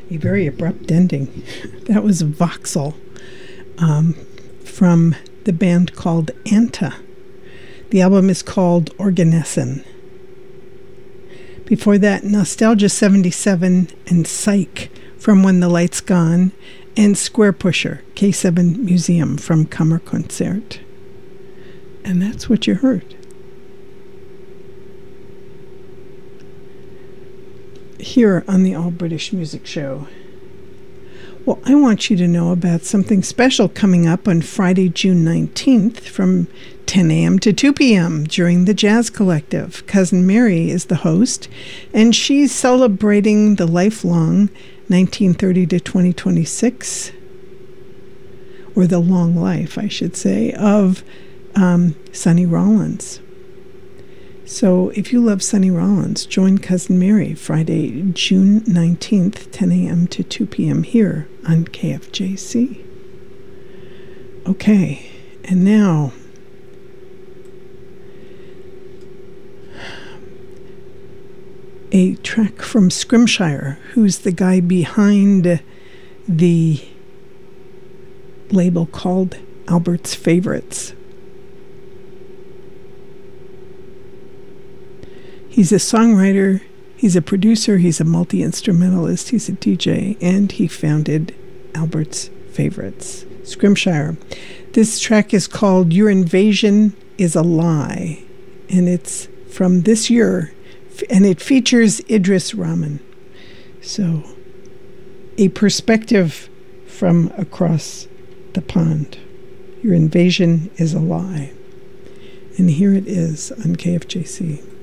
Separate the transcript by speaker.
Speaker 1: a very abrupt ending. That was Voxel from the band called Anta. The album is called Organessen. Before that, Nostalgia 77 and Psych from When the Light's Gone, and Square Pusher, K7 Museum from Kammerkonzert. And that's what you heard. Here on the All British Music Show. Well, I want you to know about something special coming up on Friday, June 19th from 10 a.m. to 2 p.m. during the Jazz Collective. Cousin Mary is the host, and she's celebrating the lifelong 1930 to 2026, or the long life, I should say, of Sonny Rollins. So if you love Sonny Rollins, join Cousin Mary Friday, June 19th, 10 a.m. to 2 p.m. here on KFJC. Okay, and now a track from Scrimshire, who's the guy behind the label called Albert's Favorites. He's a songwriter, he's a producer, he's a multi-instrumentalist, he's a DJ, and he founded Albert's Favorites. Scrimshire. This track is called Your Invasion is a Lie, and it's from this year, and it features Idris Rahman. So, a perspective from across the pond. Your invasion is a lie. And here it is on KFJC.